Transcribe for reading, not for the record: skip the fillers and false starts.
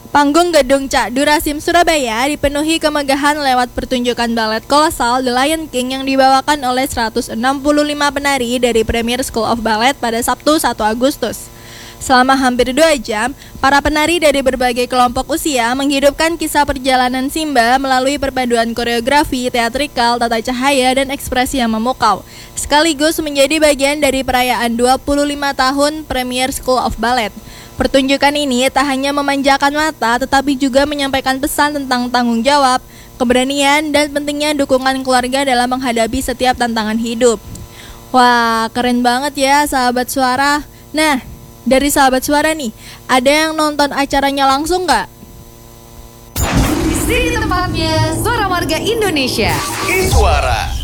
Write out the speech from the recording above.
Panggung Gedung Cak Durasim Surabaya dipenuhi kemegahan lewat pertunjukan balet kolosal The Lion King yang dibawakan oleh 165 penari dari Premier School of Ballet pada Sabtu 1 Agustus. Selama hampir 2 jam, para penari dari berbagai kelompok usia menghidupkan kisah perjalanan Simba melalui perpaduan koreografi, teatrikal, tata cahaya, dan ekspresi yang memukau, sekaligus menjadi bagian dari perayaan 25 tahun Premier School of Ballet. Pertunjukan ini tak hanya memanjakan mata, tetapi juga menyampaikan pesan tentang tanggung jawab, keberanian, dan pentingnya dukungan keluarga dalam menghadapi setiap tantangan hidup. Wah, keren banget ya sahabat suara. Nah, dari sahabat suara nih, ada yang nonton acaranya langsung nggak? Di sini tempatnya Suara Warga Indonesia. Suara